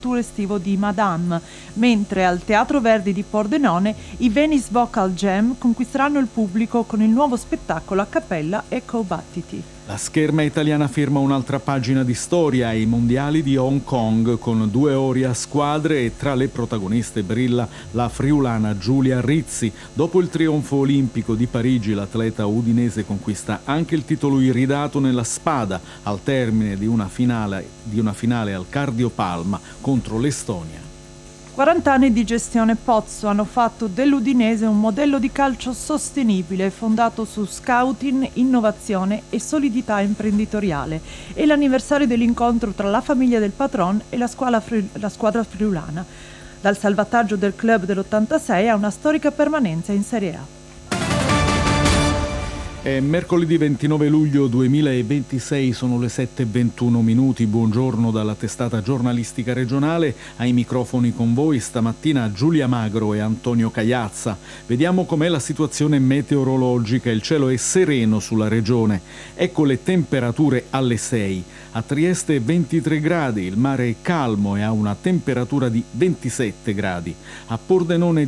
tour estivo di Madame, mentre al Teatro Verdi di Pordenone i Venice Vocal Jam conquisteranno il pubblico con il nuovo spettacolo a cappella Echo Battiti. La scherma italiana firma un'altra pagina di storia ai mondiali di Hong Kong con 2 ori a squadre e tra le protagoniste brilla la friulana Giulia Rizzi. Dopo il trionfo olimpico di Parigi, l'atleta udinese conquista anche il titolo iridato nella spada al termine di una finale al Cardiopalma contro l'Estonia. 40 anni di gestione Pozzo hanno fatto dell'Udinese un modello di calcio sostenibile fondato su scouting, innovazione e solidità imprenditoriale. È l'anniversario dell'incontro tra la famiglia del patron e la squadra friulana. Dal salvataggio del club dell'86 a una storica permanenza in Serie A. È mercoledì 29 luglio 2026, sono le 7:21 minuti. Buongiorno dalla testata giornalistica regionale. Ai microfoni con voi stamattina Giulia Magro e Antonio Cagliazza. Vediamo com'è la situazione meteorologica. Il cielo è sereno sulla regione. Ecco le temperature alle 6. A Trieste 23 gradi, il mare è calmo e ha una temperatura di 27 gradi. A Pordenone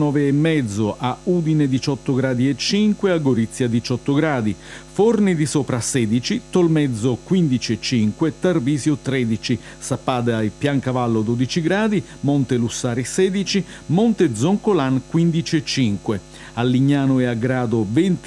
19,5, a Udine 18 gradi e 5, a Gorizia 18 gradi, Forni di Sopra 16, Tolmezzo 15,5, Tarvisio 13, Sappada e Piancavallo 12 gradi, Monte Lussari 16, Monte Zoncolan 15,5. A Lignano e a Grado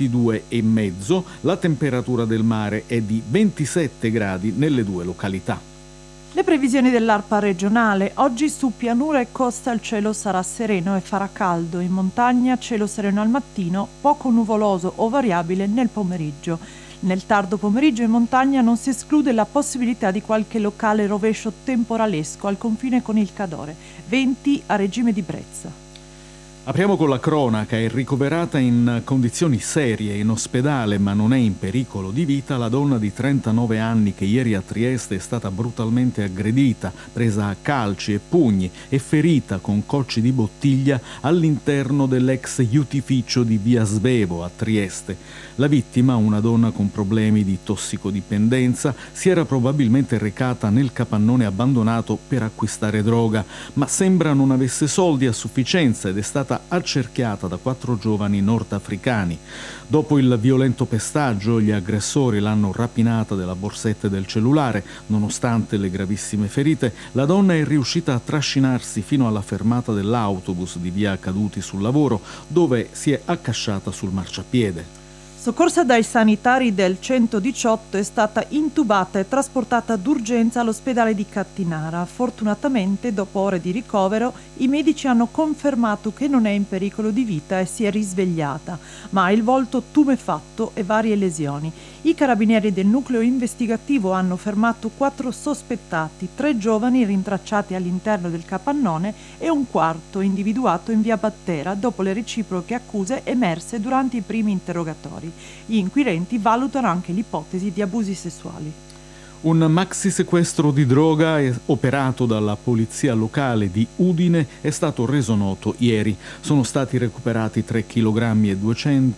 22,5, la temperatura del mare è di 27 gradi nelle 2 località. Le previsioni dell'ARPA regionale: oggi su pianura e costa il cielo sarà sereno e farà caldo, in montagna cielo sereno al mattino, poco nuvoloso o variabile nel pomeriggio. Nel tardo pomeriggio in montagna non si esclude la possibilità di qualche locale rovescio temporalesco al confine con il Cadore, venti a regime di brezza. Apriamo con la cronaca. È ricoverata in condizioni serie in ospedale ma non è in pericolo di vita la donna di 39 anni che ieri a Trieste è stata brutalmente aggredita, presa a calci e pugni e ferita con cocci di bottiglia all'interno dell'ex iutificio di Via Svevo a Trieste. La vittima, una donna con problemi di tossicodipendenza, si era probabilmente recata nel capannone abbandonato per acquistare droga, ma sembra non avesse soldi a sufficienza ed è stata accerchiata da 4 giovani nordafricani. Dopo il violento pestaggio, gli aggressori l'hanno rapinata della borsetta e del cellulare. Nonostante le gravissime ferite, la donna è riuscita a trascinarsi fino alla fermata dell'autobus di via Caduti sul Lavoro, dove si è accasciata sul marciapiede. Soccorsa dai sanitari del 118, è stata intubata e trasportata d'urgenza all'ospedale di Cattinara. Fortunatamente, dopo ore di ricovero, i medici hanno confermato che non è in pericolo di vita e si è risvegliata, ma ha il volto tumefatto e varie lesioni. I carabinieri del nucleo investigativo hanno fermato 4 sospettati, 3 giovani rintracciati all'interno del capannone e un quarto individuato in via Battera dopo le reciproche accuse emerse durante i primi interrogatori. Gli inquirenti valutano anche l'ipotesi di abusi sessuali. Un maxi sequestro di droga operato dalla polizia locale di Udine è stato reso noto ieri. Sono stati recuperati 3 kg e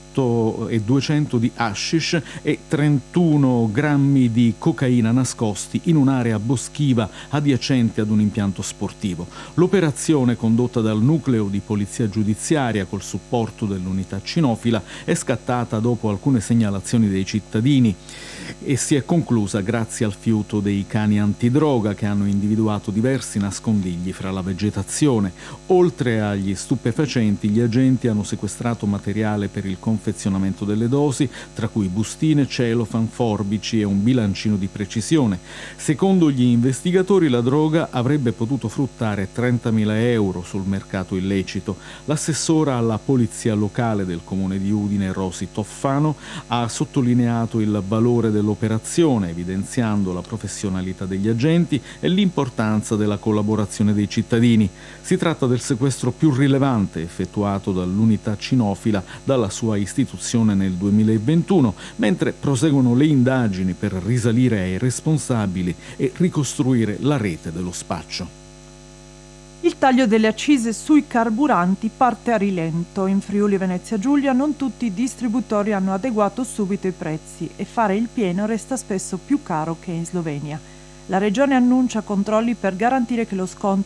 200 di hashish e 31 grammi di cocaina nascosti in un'area boschiva adiacente ad un impianto sportivo. L'operazione, condotta dal nucleo di polizia giudiziaria col supporto dell'unità cinofila, è scattata dopo alcune segnalazioni dei cittadini e si è conclusa grazie al fiuto dei cani antidroga che hanno individuato diversi nascondigli fra la vegetazione. Oltre agli stupefacenti, gli agenti hanno sequestrato materiale per il confezionamento delle dosi, tra cui bustine, celofan, forbici e un bilancino di precisione. Secondo gli investigatori, la droga avrebbe potuto fruttare 30.000 euro sul mercato illecito. L'assessora alla polizia locale del comune di Udine, Rosi Toffano, ha sottolineato il valore dell'operazione, evidenziando la professionalità degli agenti e l'importanza della collaborazione dei cittadini. Si tratta del sequestro più rilevante effettuato dall'unità cinofila dalla sua istituzione nel 2021, mentre proseguono le indagini per risalire ai responsabili e ricostruire la rete dello spaccio. Il taglio delle accise sui carburanti parte a rilento. In Friuli Venezia Giulia non tutti i distributori hanno adeguato subito i prezzi e fare il pieno resta spesso più caro che in Slovenia. La Regione annuncia controlli per garantire che lo sconto